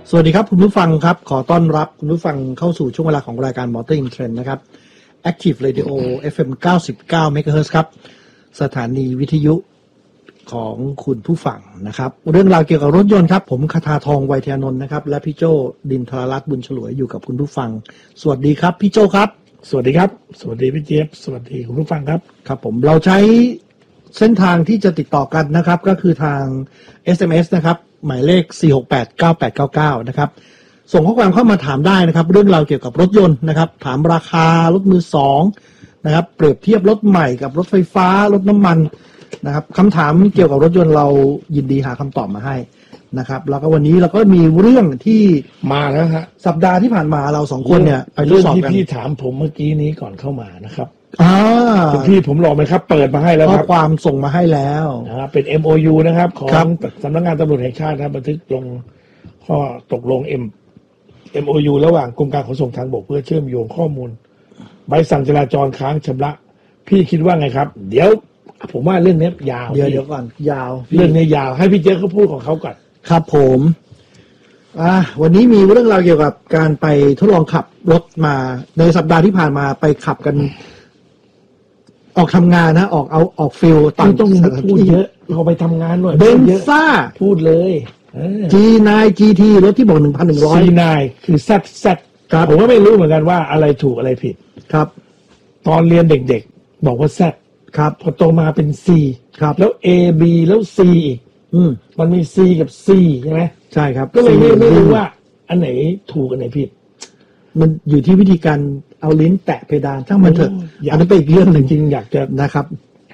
สวัสดีครับคุณผู้ฟังครับขอต้อนรับคุณผู้ฟังเข้าสู่ช่วงเวลาของรายการ Motor in Trend นะครับ Active Radio FM 99 MHz ครับสถานีวิทยุของคุณผู้ฟังนะครับเรื่องราวเกี่ยวกับรถยนต์ครับผมคทาทองไวทยานนท์นะครับและพี่โจดินทรรัตน์บุญฉลวยอยู่กับคุณผู้ฟังสวัสดีครับพี่โจครับสวัสดีครับสวัสดีพี่เจี๊ยบสวัสดีคุณผู้ฟังครับครับผมเราใช้เส้นทางที่จะติดต่อกันนะครับก็คือทาง SMS นะครับหมายเลข4689899นะครับส่งข้อความเข้ามาถามได้นะครับเรื่องราวเกี่ยวกับรถยนต์นะครับถามราคารถมือสองนะครับเปรียบเทียบรถใหม่กับรถไฟฟ้ารถน้ำมันนะครับคำถามเกี่ยวกับรถยนต์เรายินดีหาคำตอบมาให้นะครับแล้วก็วันนี้เราก็มีเรื่องที่มาแล้วฮะสัปดาห์ที่ผ่านมาเราสองคนเนี่ยไปทดสอบกันเรื่องที่พี่ถามผมเมื่อกี้นี้ก่อนเข้ามานะครับคุณพี่ผมรอไหมครับเปิดมาให้แล้วครับข้อความส่งมาให้แล้วนะครับเป็น MOU นะครับของสำนักงานตำรวจแห่งชาตินะบันทึกลงข้อตกลง MOU ระหว่างกรมการขนส่งทางบกเพื่อเชื่อมโยงข้อมูลใบสั่งจราจรค้างชำระพี่คิดว่าไงครับเดี๋ยวผมว่าเรื่องนี้ยาวเดี๋ยวก่อนยาวเรื่องนี้ยาวให้พี่เจ๊เขาพูดของเขาก่อนครับผมวันนี้มีเรื่องราวเกี่ยวกับการไปทดลองขับรถมาในสัปดาห์ที่ผ่านมาไปขับกันออกทำงานนะออกฟิลต้องพูดเยอะเราไปทำงานหน่อยเบนซ่าพูดเลย G9 GT รถที่บอก 1,100 C9 คือ Z ครับผมก็ไม่รู้เหมือนกันว่าอะไรถูกอะไรผิดครับตอนเรียนเด็กๆบอกว่า Z ครับพอโตมาเป็น C ครับแล้ว A B แล้ว C อีกมันมี C กับ C ใช่ไหมใช่ครับก็เลยไม่รู้ว่าอันไหนถูกอันไหนผิดมันอยู่ที่วิธีการเอาลิ้นแตะเพดานช่างมันเถอะอันนั้นเป็นอีกเรื่องหนึ่งจริงอยากจะนะครับ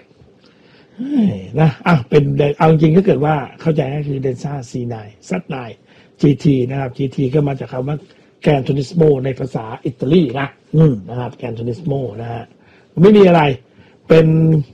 นะเป็นเอาจริงถ้าเกิดว่าเข้าใจก็คือเดนซ่า C9 Z9 GT นะครับ GT ก็มาจากคำว่าแกรนโทนิสโมในภาษาอิตาลีนะครับแกรนโทนิสโมนะฮะไม่มีอะไรเป็น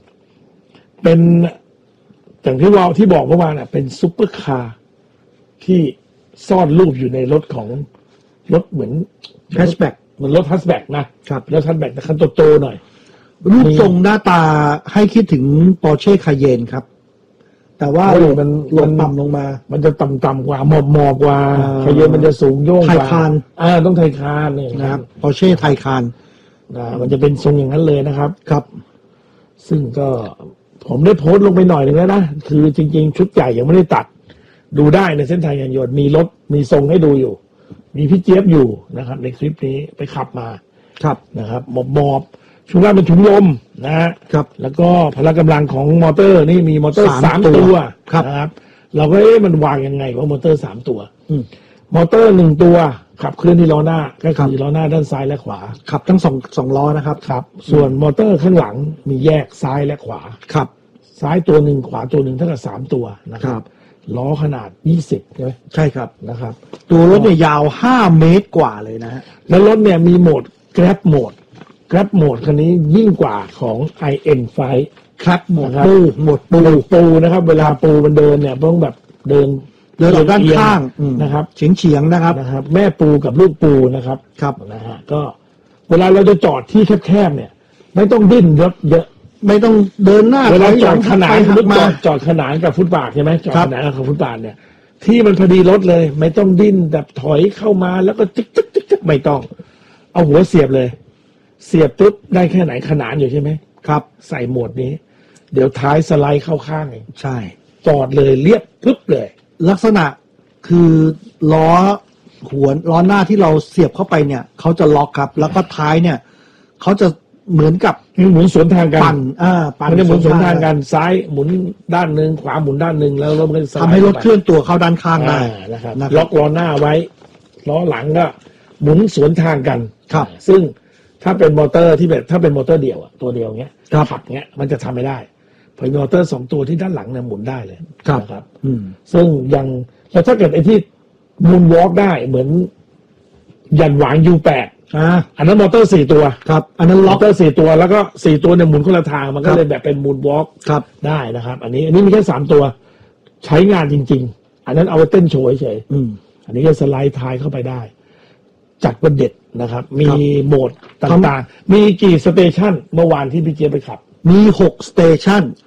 อย่างที่บอกเมื่อวานเป็นซุปเปอร์คาร์ที่ซ่อนรูปอยู่ในรถของรถเหมือนแฮชแบ็กเหมือนรถแฮชแบ็กนะครับรถแฮชแบ็กแต่คันโตๆหน่อยรูปทรงหน้าตาให้คิดถึง Porsche Cayenne ครับแต่ว่ามันลงต่ำลงมามันจะต่ำกว่าหมอบกว่าCayenneมันจะสูงโยงกว่าไทคานต้องไทคานนี่นะครับ Porsche ไทคานมันจะเป็นทรงอย่างนั้นเลยนะครับครับซึ่งก็ผมได้โพสต์ลงไปหน่อยนึงแล้วนะคือจริงๆชุดใหญ่ยังไม่ได้ตัดดูได้ในเส้นทางยานยนต์มีรถมีทรงให้ดูอยู่มีพี่เจี๊ยบอยู่นะครับในคลิปนี้ไปขับมาครับนะครับหมอบช่วงล่างเป็นถุงลมนะครับแล้วก็พละกำลังของมอเตอร์นี่มีมอเตอร์3 ตัวนะครับเราก็มันวางยังไงว่ามอเตอร์3 ตัวมอเตอร์1 ตัวขับเคลื่อนที่ล้อหน้าก็คือล้อหน้าด้านซ้ายและขวาขับทั้งสองล้อนะครับครับส่วนมอเตอร์ข้างหลังมีแยกซ้ายและขวาครับซ้ายตัว1ขวาตัว1เท่ากับ3 ตัวนะครับล้อขนาด20ใช่ไหมใช่ครับนะครับตัวรถเนี่ยยาว5 เมตรกว่าเลยนะฮะแล้วรถเนี่ยมีโหมด Grab Mode Grab Mode คันนี้ยิ่งกว่าของ IM5 Grab Mode ปูนะครับเวลาปูมันเดินเนี่ยต้องแบบเดินออกด้านข้างนะครับเฉียงนะครับแม่ปูกับลูกปูนะครับนะฮะก็เวลาเราจะจอดที่แคบๆเนี่ยไม่ต้องดิ้นรถเยอะไม่ต้องเดินหน้าเวลาจอดขนานจอดขนานกับฟุตบาทใช่ไหมจอดขนานกับฟุตบาทเนี่ยที่มันพอดีรถเลยไม่ต้องดิ้นแบบถอยเข้ามาแล้วก็จิ๊กไม่ต้องเอาหัวเสียบเลยเสียบปุ๊บได้แค่ไหนขนานอยู่ใช่ไหมครับใส่โหมดนี้เดี๋ยวท้ายสไลด์เข้าข้างเองใช่จอดเลยเรียบปึ๊บเลยลักษณะคือล้อหน้าที่เราเสียบเข้าไปเนี่ยเขาจะล็อกครับแล้วก็ท้ายเนี่ยเขาจะเหมือนกับหมุนสวนทางกันปั่นมันจะหมุนสวนทางกันซ้ายหมุนด้านหนึ่งขวาหมุนด้านหนึ่งแล้วมันจะทำให้รถเคลื่อนตัวเข้าด้านข้างได้นะครับล็อกล้อหน้าไว้ล้อหลังก็หมุนสวนทางกันครับซึ่งถ้าเป็นมอเตอร์ที่แบบถ้าเป็นมอเตอร์เดี่ยวตัวเดียวเงี้ยขับเงี้ยมันจะทำไม่ได้พอมอเตอร์2 ตัวที่ด้านหลังเนี่ยหมุนได้เลยนะครับซึ่งยังแล้วถ้าเกิดไอ้ที่หมุนวอล์กได้เหมือนยันหวาง U8อันนั้นมอเตอร์4 ตัวครับอันนั้นล็อกมอเตอร์4 ตัวแล้วก็4 ตัวเนี่ยหมุนคนละทางมันก็เลยแบบเป็นมูนวอล์กได้นะครับอันนี้มีแค่3 ตัวใช้งานจริงๆอันนั้นเอาไปเต้นโชว์เฉยอันนี้ก็สไลด์ท้ายเข้าไปได้จัดประเด็ดนะครับมีโหมดต่างๆมีกี่สเตชันเมื่อวานที่พี่เจี๊ยบไปขับมี6 สเตชันครับ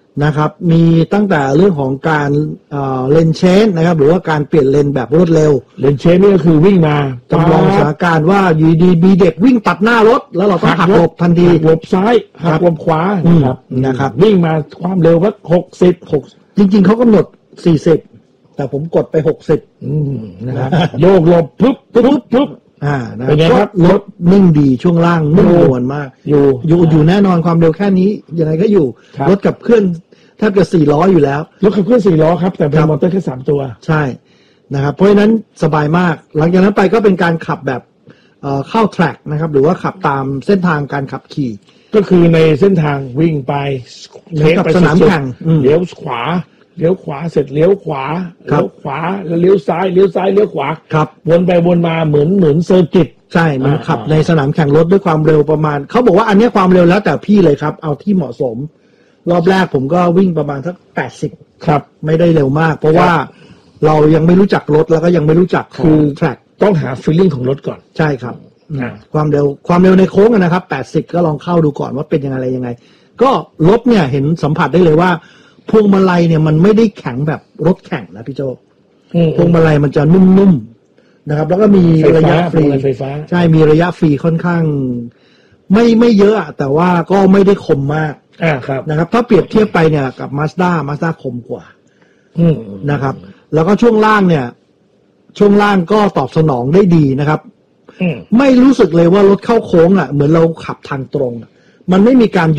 นะครับมีตั้งแต่เรื่องของการเลนเชนนะครับหรือว่าการเปลี่ยนเลนแบบรวดเร็วเลนเชนนี่ก็คือวิ่งมาจำลองสถานการณ์ว่าอยู่ดีมีเด็กวิ่งตัดหน้ารถแล้วเราต้องหักหลบทันทีหลบซ้ายหักหลบขวานะครับวิ่งมาความเร็วว่า60 จริงๆเขากำหนด40แต่ผมกดไป60 นะครับโยกหลบปุ๊บเป็นไงครับรถนิ่งดีช่วงล่างนุ่มนวลมากอยู่แน่นอนความเร็วแค่นี้ยังไงก็อยู่รถกับเครื่องแทบจะ4 ล้ออยู่แล้วรถขับเคลื่อน4 ล้อครับแต่เป็นมอเตอร์แค่3 ตัวใช่นะครับเพราะฉะนั้นสบายมากหลังจากนั้นไปก็เป็นการขับแบบเข้าแทร็กนะครับหรือว่าขับตามเส้นทางการขับขี่ก็คือในเส้นทางวิ่งไปกับสนามแข่งเลี้ยวขวาเสร็จเลี้ยวขวาแล้วเลี้ยวซ้ายเลี้ยวขวาครับวนไปวนมาเหมือนเซอร์กิตใช่มันขับในสนามแข่งรถด้วยความเร็วประมาณเขาบอกว่าอันนี้ความเร็วแล้วแต่พี่เลยครับเอาที่เหมาะสมรอบแรกผมก็วิ่งประมาณสัก80 ครับไม่ได้เร็วมากเพราะว่าเรายังไม่รู้จักรถแล้วก็ยังไม่รู้จักคือแทร็กต้องหาฟีลลิ่งของรถก่อนใช่ครับความเร็วในโค้งนะครับ80ก็ลองเข้าดูก่อนว่าเป็นยังไงก็รถเนี่ยเห็นสัมผัสได้เลยว่าพวงมาลัยเนี่ยมันไม่ได้แข็งแบบรถแข่งนะพี่โจพวงมาลัยมันจะนุ่มๆนะครับแล้วก็มีระยะฟรีใช่มีระยะฟรีค่อนข้างไม่เยอะแต่ว่าก็ไม่ได้คมมากนะครับถ้าเปรียบเทียบไปเนี่ยกับ Mazda คมกว่านะครับแล้วก็ช่วงล่างก็ตอบสนองได้ดีนะครับไม่รู้สึกเลยว่ารถเข้าโค้งเหมือนเราขับทางตรงมันไม่มีการ